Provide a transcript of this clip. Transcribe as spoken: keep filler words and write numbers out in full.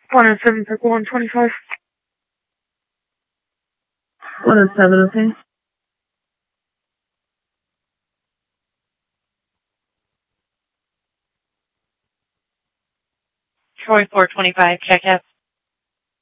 one oh seven, circle one twenty-five. one oh seven, okay. Troy four twenty-five, check out.